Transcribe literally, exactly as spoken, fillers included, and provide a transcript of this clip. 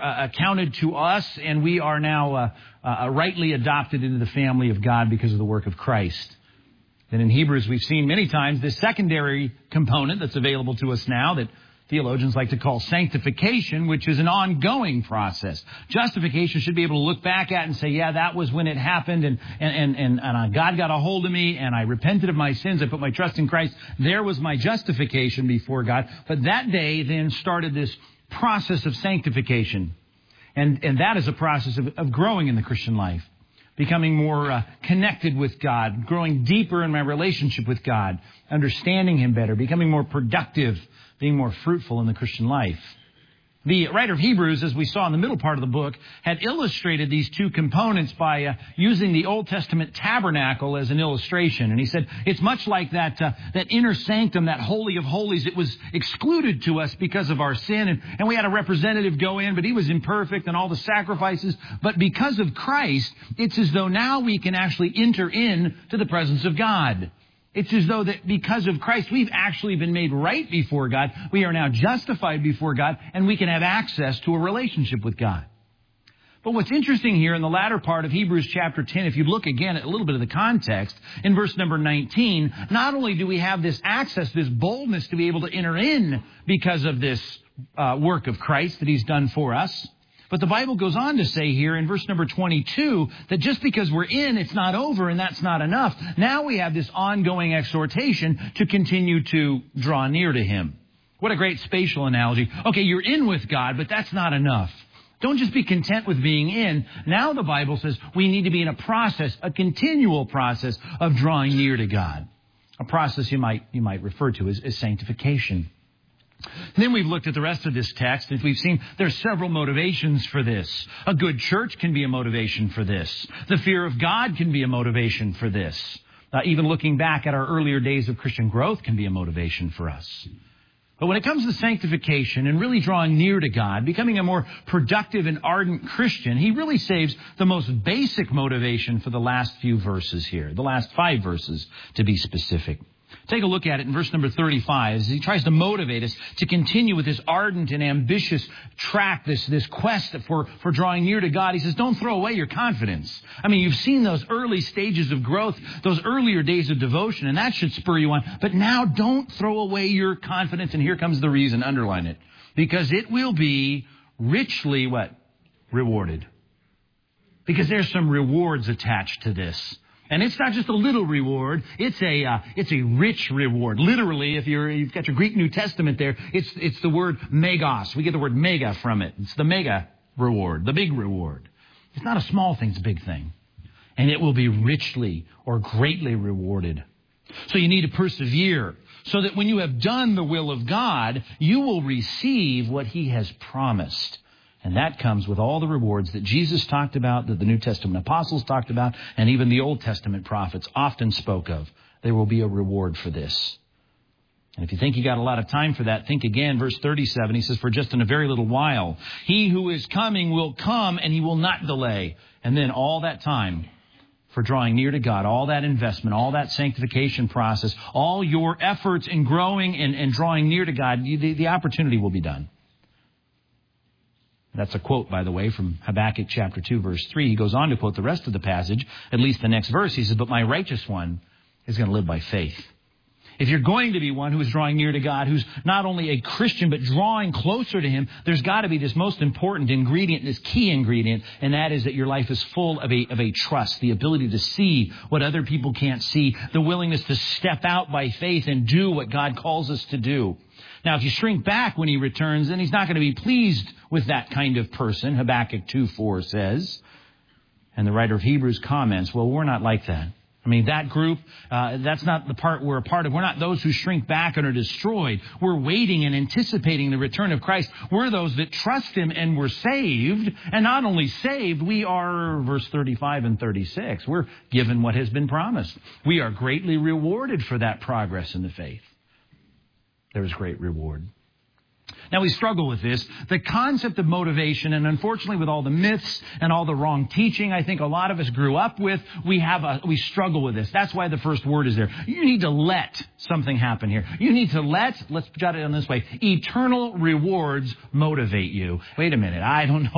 uh, accounted to us, and we are now uh, uh, rightly adopted into the family of God because of the work of Christ. Then in Hebrews, we've seen many times this secondary component that's available to us now that theologians like to call sanctification, which is an ongoing process. Justification should be able to look back at and say, yeah, that was when it happened, and, and, and, and God got a hold of me, and I repented of my sins, I put my trust in Christ. There was my justification before God. But that day then started this process of sanctification. And, and that is a process of, of growing in the Christian life, becoming more uh, connected with God, growing deeper in my relationship with God, understanding Him better, becoming more productive, being more fruitful in the Christian life. The writer of Hebrews, as we saw in the middle part of the book, had illustrated these two components by uh, using the Old Testament tabernacle as an illustration. And he said, it's much like that uh, that inner sanctum, that holy of holies. It was excluded to us because of our sin. And, and we had a representative go in, but he was imperfect and all the sacrifices. But because of Christ, it's as though now we can actually enter in to the presence of God. It's as though that because of Christ, we've actually been made right before God. We are now justified before God, and we can have access to a relationship with God. But what's interesting here in the latter part of Hebrews chapter ten, if you look again at a little bit of the context, in verse number nineteen, not only do we have this access, this boldness to be able to enter in because of this uh, work of Christ that He's done for us, but the Bible goes on to say here in verse number twenty-two that just because we're in, it's not over, and that's not enough. Now we have this ongoing exhortation to continue to draw near to Him. What a great spatial analogy. Okay, you're in with God, but that's not enough. Don't just be content with being in. Now the Bible says we need to be in a process, a continual process of drawing near to God. A process you might you might refer to as, as sanctification. Then we've looked at the rest of this text, and we've seen there's several motivations for this. A good church can be a motivation for this. The fear of God can be a motivation for this. Uh, even looking back at our earlier days of Christian growth can be a motivation for us. But when it comes to sanctification and really drawing near to God, becoming a more productive and ardent Christian, he really saves the most basic motivation for the last few verses here, the last five verses to be specific. Take a look at it in verse number thirty-five as he tries to motivate us to continue with this ardent and ambitious track, this, this quest for, for drawing near to God. He says, don't throw away your confidence. I mean, you've seen those early stages of growth, those earlier days of devotion, and that should spur you on. But now don't throw away your confidence. And here comes the reason, underline it. Because it will be richly what? Rewarded. Because there's some rewards attached to this. And it's not just a little reward, it's a uh, it's a rich reward. Literally, if you're, you've got your Greek New Testament there, it's it's the word megos. We get the word mega from it. It's the mega reward, the big reward. It's not a small thing, it's a big thing. And it will be richly or greatly rewarded. So you need to persevere so that when you have done the will of God, you will receive what He has promised. And that comes with all the rewards that Jesus talked about, that the New Testament apostles talked about, and even the Old Testament prophets often spoke of. There will be a reward for this. And if you think you got a lot of time for that, think again. Verse thirty-seven, he says, for just in a very little while, He who is coming will come, and He will not delay. And then all that time for drawing near to God, all that investment, all that sanctification process, all your efforts in growing and, and drawing near to God, the, the opportunity will be done. That's a quote, by the way, from Habakkuk chapter two, verse three. He goes on to quote the rest of the passage, at least the next verse. He says, but my righteous one is going to live by faith. If you're going to be one who is drawing near to God, who's not only a Christian, but drawing closer to Him, there's got to be this most important ingredient, this key ingredient, and that is that your life is full of a, of a trust, the ability to see what other people can't see, the willingness to step out by faith and do what God calls us to do. Now, if you shrink back when He returns, then He's not going to be pleased with that kind of person, Habakkuk two four says. And the writer of Hebrews comments, well, we're not like that. I mean, that group, uh, that's not the part we're a part of. We're not those who shrink back and are destroyed. We're waiting and anticipating the return of Christ. We're those that trust Him and we're saved. And not only saved, we are, verse thirty-five and thirty-six, we're given what has been promised. We are greatly rewarded for that progress in the faith. There is great reward. Now, we struggle with this. The concept of motivation, and unfortunately with all the myths and all the wrong teaching I think a lot of us grew up with, we have a, we struggle with this. That's why the first word is there. You need to let something happen here. You need to let, let's jot it down this way, eternal rewards motivate you. Wait a minute, I don't know